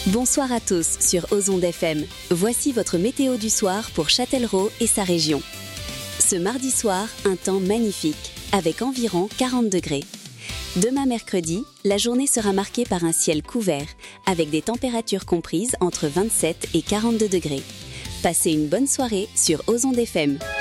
Bonsoir à tous sur Ozonde FM. Voici votre météo du soir pour Châtellerault et sa région. Ce mardi soir, un temps magnifique, avec environ 40 degrés. Demain mercredi, la journée sera marquée par un ciel couvert, avec des températures comprises entre 27 et 42 degrés. Passez une bonne soirée sur Ozonde FM.